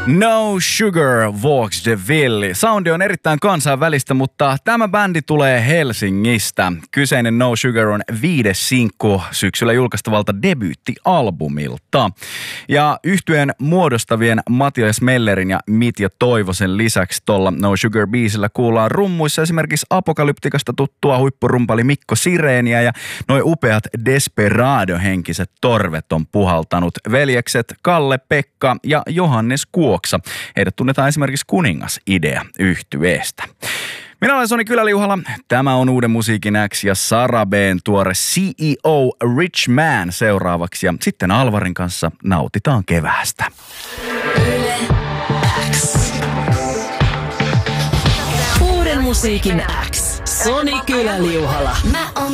No Sugar Walks the Ville. Soundi on erittäin kansainvälistä, mutta tämä bändi tulee Helsingistä. Kyseinen No Sugar on 5. sinkku syksyllä julkaistavalta debyyttialbumilta. Ja yhtyeen muodostavien Matias Mellerin ja Mitja Toivosen lisäksi tuolla No Sugar -biisillä kuullaan rummuissa esimerkiksi Apokalyptikasta tuttua huippurumpali Mikko Sireeniä ja noi upeat Desperado-henkiset torvet on puhaltanut veljekset Kalle, Pekka ja Johannes Kuoksa. Heidät tunnetaan esimerkiksi Kuningas-idea-yhtyeestä. Minä olen Soni Kyläliuhala. Tämä on Uuden musiikin X ja Sara B:n tuore CEO Rich Man seuraavaksi. Ja sitten Alvarin kanssa nautitaan keväästä. Yle X. Uuden musiikin X. Soni Kyläliuhala. Mä oon